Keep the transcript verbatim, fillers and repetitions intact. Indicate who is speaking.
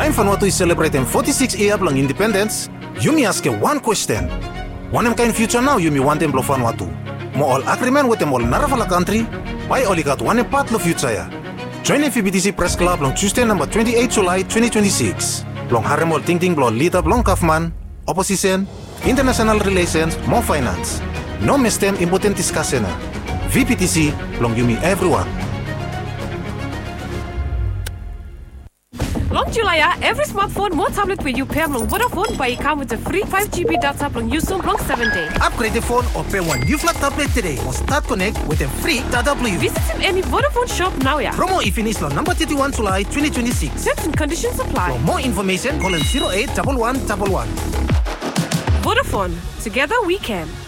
Speaker 1: Time Vanuatu is celebrating forty-six years long independence. You me ask one question. One em kind future now you me want em blo Vanuatu. Mo all agreement with them all Naravala country. Why only got one part of future ya. Join F B T C Press Club on Tuesday number twenty-eighth July twenty twenty-six. Long haremol ting ting blo leader long Kaufman. Opposition, international relations, more finance. No miss them important discussion. V P T C long you me everyone.
Speaker 2: Long July, every smartphone, more tablet where you pay along Vodafone by come with a free five G B data from Usum long seven day.
Speaker 3: Upgrade the phone or pay one new flat tablet today or start connect with a free data blue.
Speaker 2: Visit him any Vodafone shop now, yeah.
Speaker 3: Promo if finish on number thirty-one July twenty twenty-six.
Speaker 2: Terms and conditions apply.
Speaker 3: For more information, call in zero eight one one one one.
Speaker 2: Vodafone, together we can.